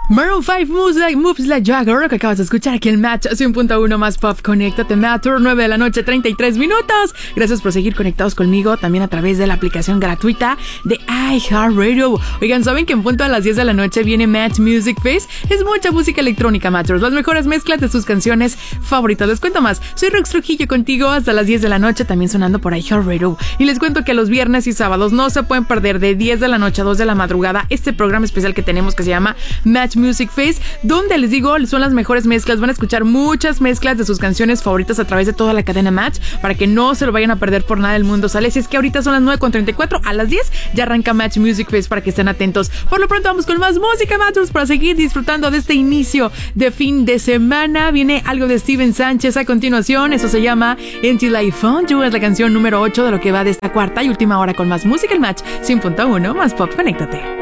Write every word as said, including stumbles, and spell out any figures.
Maroon five Moves Like, Moves Like Jagger, que acabas de escuchar aquí en Match cien punto uno más Pop. Conéctate, Matter, nueve de la noche, treinta y tres minutos. Gracias por seguir conectados conmigo, también a través de la aplicación gratuita de iHeartRadio. Oigan, ¿saben que en punto a las diez de la noche viene Match Music Fest? Es mucha música electrónica, Matters, las mejores mezclas de sus canciones favoritas. Les cuento más, soy Rox Trujillo contigo hasta las diez de la noche, también sonando por iHeartRadio. Y les cuento que los viernes y sábados no se pueden perder de diez de la noche a dos de la madrugada este programa especial que tenemos que se llama Match Music Fest, donde les digo, son las mejores mezclas. Van a escuchar muchas mezclas de sus canciones favoritas a través de toda la cadena Match, para que no se lo vayan a perder por nada del mundo, ¿sale? Si es que ahorita son las nueve con treinta y cuatro, a las diez ya arranca Match Music Fest para que estén atentos. Por lo pronto vamos con más música, Matchers, para seguir disfrutando de este inicio de fin de semana. Viene algo de Steven Sánchez a continuación, eso se llama Until I Found You, es la canción número ocho de lo que va de esta cuarta y última hora con más música en Match cien punto uno más Pop. Conéctate.